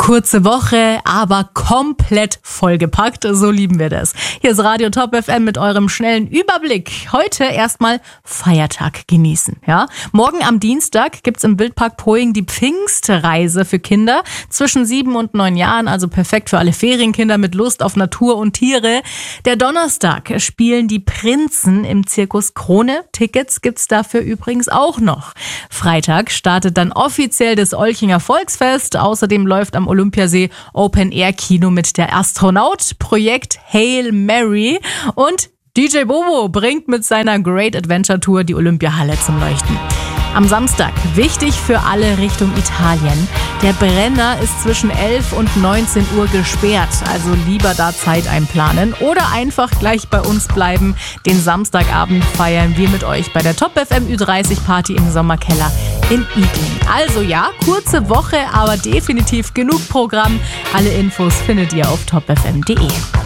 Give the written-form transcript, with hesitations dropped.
Kurze Woche, aber komplett vollgepackt. So lieben wir das. Hier ist Radio Top FM mit eurem schnellen Überblick. Heute erstmal Feiertag genießen. Ja? Morgen am Dienstag gibt's im Wildpark Poing die Pfingstreise für Kinder zwischen 7 und 9 Jahren. Also perfekt für alle Ferienkinder mit Lust auf Natur und Tiere. Der Donnerstag spielen die Prinzen im Zirkus Krone. Tickets gibt's dafür übrigens auch noch. Freitag startet dann offiziell das Olchinger Volksfest. Außerdem läuft am Olympiasee Open-Air-Kino mit der Astronaut-Projekt Hail Mary und DJ Bobo bringt mit seiner Great Adventure Tour die Olympiahalle zum Leuchten. Am Samstag, wichtig für alle Richtung Italien. Der Brenner ist zwischen 11 und 19 Uhr gesperrt, also lieber da Zeit einplanen oder einfach gleich bei uns bleiben. Den Samstagabend feiern wir mit euch bei der Top FM Ü30 Party im Sommerkeller in Igling. Also ja, kurze Woche, aber definitiv genug Programm. Alle Infos findet ihr auf topfm.de.